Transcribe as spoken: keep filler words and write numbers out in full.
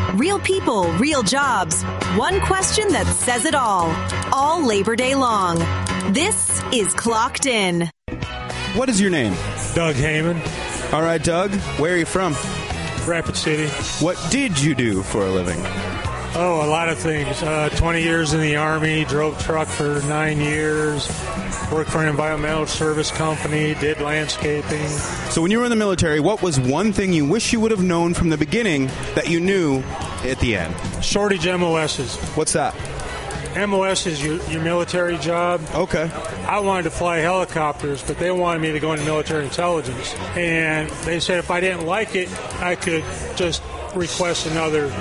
Real people, real jobs. One question that says it all. All Labor Day long. This is Clocked In. What is your name? Doug Heyman. All right, Doug. Where are you from? Rapid City. What did you do for a living? Oh, a lot of things. Uh, twenty years in the Army, drove truck for nine years, worked for an environmental service company, did landscaping. So when you were in the military, what was one thing you wish you would have known from the beginning that you knew at the end? Shortage M O Ss. What's that? M O S is your, your military job. Okay. I wanted to fly helicopters, but they wanted me to go into military intelligence. And they said if I didn't like it, I could just request another